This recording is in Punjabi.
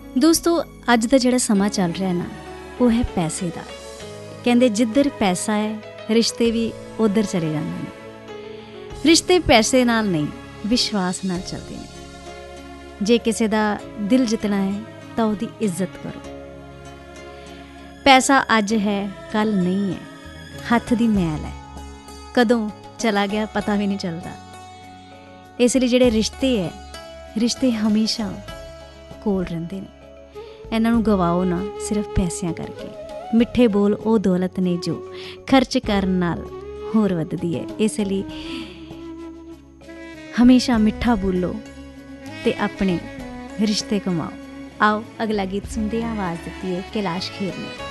ਦੋਸਤੋ ਅੱਜ ਦਾ ਜਿਹੜਾ ਸਮਾਂ ਚੱਲ ਰਿਹਾ ਨਾ ਉਹ ਹੈ ਪੈਸੇ ਦਾ। ਕਹਿੰਦੇ ਜਿੱਧਰ ਪੈਸਾ ਹੈ ਰਿਸ਼ਤੇ ਵੀ ਉੱਧਰ ਚਲੇ ਜਾਂਦੇ ਨੇ। ਰਿਸ਼ਤੇ ਪੈਸੇ ਨਾਲ ਨਹੀਂ ਵਿਸ਼ਵਾਸ ਨਾਲ ਚੱਲਦੇ ਨੇ। ਜੇ ਕਿਸੇ ਦਾ ਦਿਲ ਜਿੱਤਣਾ ਹੈ ਤਾਂ ਉਹਦੀ ਇੱਜ਼ਤ ਕਰੋ। ਪੈਸਾ ਅੱਜ ਹੈ ਕੱਲ੍ਹ ਨਹੀਂ ਹੈ, ਹੱਥ ਦੀ ਮੈਲ ਹੈ, ਕਦੋਂ ਚਲਾ ਗਿਆ ਪਤਾ ਵੀ ਨਹੀਂ ਚੱਲਦਾ। ਇਸ ਲਈ ਜਿਹੜੇ ਰਿਸ਼ਤੇ ਹਮੇਸ਼ਾ ਕੋਲ ਰਹਿੰਦੇ ਨੇ। ਇਹਨਾਂ ਨੂੰ ਗਵਾਓ ਨਾ ਸਿਰਫ ਪੈਸਿਆਂ ਕਰਕੇ। ਮਿੱਠੇ ਬੋਲ ਉਹ ਦੌਲਤ ਨੇ ਜੋ ਖਰਚ ਕਰਨ ਨਾਲ ਹੋਰ ਵੱਧਦੀ ਹੈ। ਇਸ ਲਈ ਹਮੇਸ਼ਾ ਮਿੱਠਾ ਬੋਲੋ ਅਤੇ ਆਪਣੇ ਰਿਸ਼ਤੇ ਕਮਾਓ। ਆਓ ਅਗਲਾ ਗੀਤ ਸੁਣਦੇ ਹਾਂ। ਆਵਾਜ਼ ਦਿੱਤੀ ਹੈ ਕੈਲਾਸ਼ ਖੇਰ ਨੇ।